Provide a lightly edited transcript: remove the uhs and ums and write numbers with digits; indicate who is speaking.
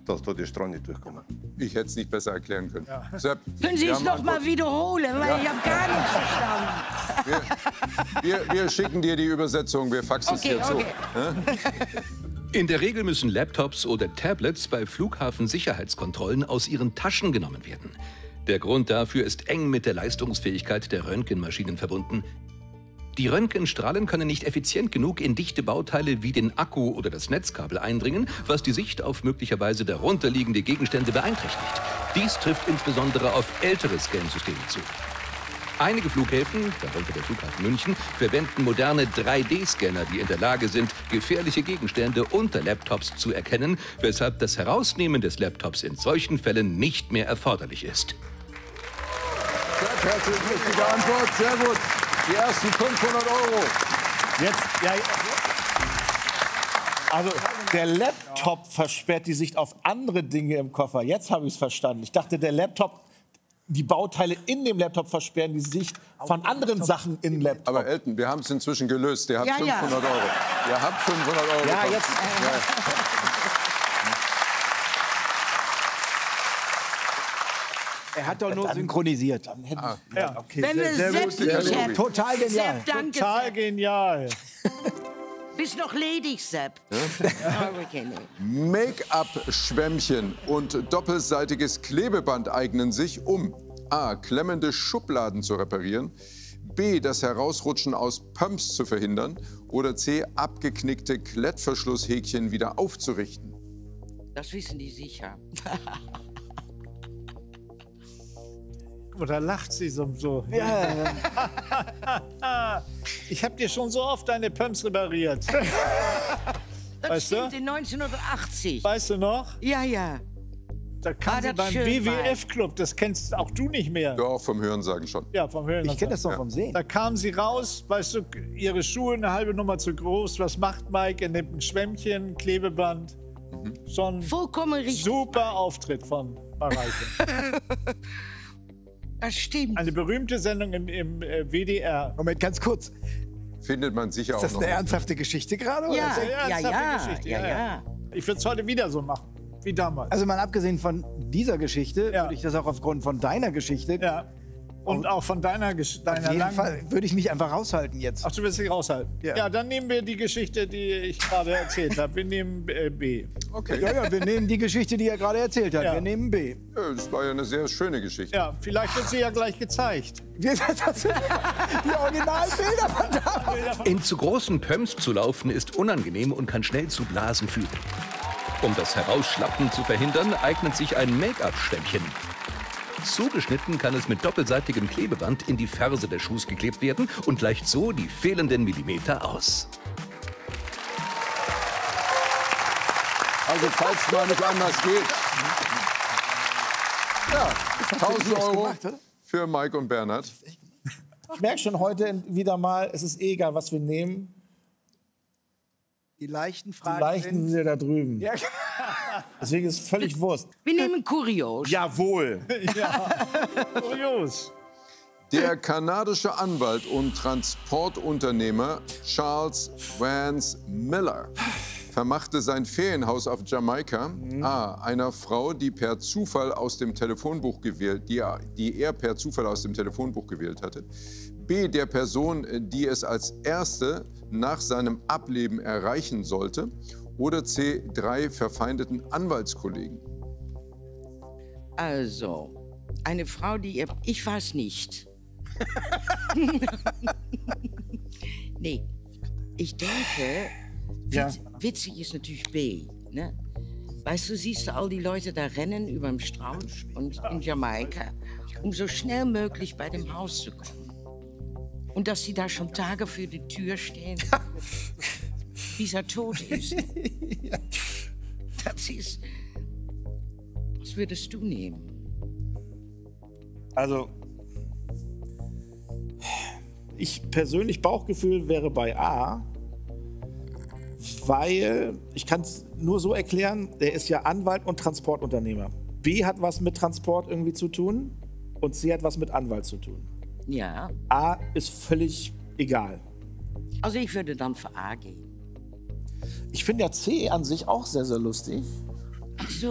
Speaker 1: dass da die Strahlen nicht durchkommen.
Speaker 2: Ich hätte es nicht besser erklären können. Ja. Sepp,
Speaker 3: können Sie es noch mal wiederholen, weil ich habe gar nichts verstanden.
Speaker 2: Wir schicken dir die Übersetzung, wir faxen es dir zu.
Speaker 4: In der Regel müssen Laptops oder Tablets bei Flughafensicherheitskontrollen aus ihren Taschen genommen werden. Der Grund dafür ist eng mit der Leistungsfähigkeit der Röntgenmaschinen verbunden. Die Röntgenstrahlen können nicht effizient genug in dichte Bauteile wie den Akku oder das Netzkabel eindringen, was die Sicht auf möglicherweise darunterliegende Gegenstände beeinträchtigt. Dies trifft insbesondere auf ältere Scansysteme zu. Einige Flughäfen, darunter der Flughafen München, verwenden moderne 3D-Scanner, die in der Lage sind, gefährliche Gegenstände unter Laptops zu erkennen, weshalb das Herausnehmen des Laptops in solchen Fällen nicht mehr erforderlich ist.
Speaker 2: Herzlich richtige Antwort, sehr gut. Die ersten 500 €.
Speaker 5: Jetzt, ja, also der Laptop versperrt die Sicht auf andere Dinge im Koffer. Jetzt habe ich es verstanden. Ich dachte, der Laptop, die Bauteile in dem Laptop versperren die Sicht von anderen Sachen im Laptop.
Speaker 2: Aber Elton, wir haben es inzwischen gelöst. Der hat 500 €. Ihr habt 500 €.
Speaker 5: Ja, jetzt.
Speaker 6: Er hat doch nur synchronisiert.
Speaker 5: Ja, okay.
Speaker 3: Wenn wir Sepp nicht hätten.
Speaker 6: Total genial.
Speaker 3: Sepp, danke,
Speaker 5: Total
Speaker 3: Sepp.
Speaker 5: genial.
Speaker 3: Bist noch ledig, Sepp. Okay, nee.
Speaker 2: Make-up-Schwämmchen und doppelseitiges Klebeband eignen sich, um a. klemmende Schubladen zu reparieren, b. das Herausrutschen aus Pumps zu verhindern oder c. abgeknickte Klettverschlusshäkchen wieder aufzurichten.
Speaker 3: Das wissen die sicher.
Speaker 5: Oder lacht sie so.
Speaker 6: Ja.
Speaker 5: Ich habe dir schon so oft deine Pumps repariert.
Speaker 3: Das
Speaker 5: Weißt du?
Speaker 3: stimmt, in 1980.
Speaker 5: Weißt du noch?
Speaker 3: Ja, ja.
Speaker 5: Da kam sie
Speaker 3: das
Speaker 5: beim
Speaker 3: schön
Speaker 5: WWF-Club. Das kennst auch du nicht mehr.
Speaker 2: Doch, vom Hörensagen schon.
Speaker 5: Ja, vom Hören.
Speaker 6: Ich kenne das doch vom Sehen.
Speaker 5: Da kam sie raus, weißt du, ihre Schuhe eine halbe Nummer zu groß. Was macht Mike? Er nimmt ein Schwämmchen, ein Klebeband. Schon
Speaker 3: Vollkommen richtig.
Speaker 5: super Auftritt von Mareike.
Speaker 3: Das stimmt.
Speaker 5: Eine berühmte Sendung im WDR.
Speaker 6: Moment, ganz kurz.
Speaker 2: Findet man sicher
Speaker 6: Ist
Speaker 2: auch
Speaker 6: das
Speaker 2: noch.
Speaker 6: eine ernsthafte Geschichte gerade? oder?
Speaker 3: Ja,
Speaker 5: Sehr
Speaker 3: ja,
Speaker 5: ernsthafte
Speaker 3: ja,
Speaker 5: Geschichte,
Speaker 3: ja.
Speaker 5: Ich würde es heute wieder so machen, wie damals.
Speaker 6: Also mal abgesehen von dieser Geschichte,
Speaker 5: Ja.
Speaker 6: würde ich das auch aufgrund von deiner Geschichte,
Speaker 5: ja. Und auch von deiner
Speaker 6: auf jeden
Speaker 5: langen...
Speaker 6: Fall würde ich mich einfach raushalten jetzt.
Speaker 5: Ach, du willst dich raushalten?
Speaker 6: Ja.
Speaker 5: Ja, dann nehmen wir die Geschichte, die ich gerade erzählt habe. Wir nehmen B.
Speaker 2: Okay,
Speaker 6: Ja, wir nehmen die Geschichte, die er gerade erzählt hat.
Speaker 5: Ja.
Speaker 6: Wir nehmen B.
Speaker 2: das war ja eine sehr schöne Geschichte.
Speaker 5: Ja, vielleicht wird sie ja gleich gezeigt.
Speaker 6: Das sind die Originalbilder von damals.
Speaker 4: In zu großen Pumps zu laufen ist unangenehm und kann schnell zu Blasen führen. Um das Herausschlappen zu verhindern, eignet sich ein Make-up-Stämmchen. Zugeschnitten kann es mit doppelseitigem Klebeband in die Ferse des Schuhs geklebt werden und gleicht so die fehlenden Millimeter aus.
Speaker 2: Also falls mal nicht anders geht. Ja, 1000 € für Mike und Bernhard.
Speaker 5: Ich merke schon heute wieder mal, es ist eh egal, was wir nehmen.
Speaker 6: Die leichten
Speaker 5: Die
Speaker 6: Fragen
Speaker 5: leichten
Speaker 6: sind...
Speaker 5: sind ja da drüben.
Speaker 6: Ja.
Speaker 5: Deswegen ist es völlig Wurst.
Speaker 3: Wir nehmen Kurios.
Speaker 5: Jawohl. Ja, kurios.
Speaker 2: Der kanadische Anwalt und Transportunternehmer Charles Vance Miller vermachte sein Ferienhaus auf Jamaika a. einer Frau, die per Zufall aus dem Telefonbuch gewählt, die er per Zufall aus dem Telefonbuch gewählt hatte, b. der Person, die es als erste nach seinem Ableben erreichen sollte, oder c. 3 verfeindeten Anwaltskollegen.
Speaker 3: Also, eine Frau, die ihr... Ich weiß nicht. Nee, ich denke,
Speaker 5: Ja.
Speaker 3: witzig ist natürlich B. Ne? Weißt du, siehst du all die Leute da rennen über dem Strand und in Jamaika, um so schnell möglich bei dem Haus zu kommen. Und dass sie da schon Tage für die Tür stehen, bis er tot ist. Das ist... Was würdest du nehmen?
Speaker 5: Also, ich persönlich, Bauchgefühl wäre bei A, weil, ich kann es nur so erklären, er ist ja Anwalt und Transportunternehmer. B hat was mit Transport irgendwie zu tun und C hat was mit Anwalt zu tun.
Speaker 3: Ja,
Speaker 5: A ist völlig egal.
Speaker 3: also ich würde dann für A gehen.
Speaker 5: Ich finde ja C an sich auch sehr, sehr lustig.
Speaker 3: Ach so.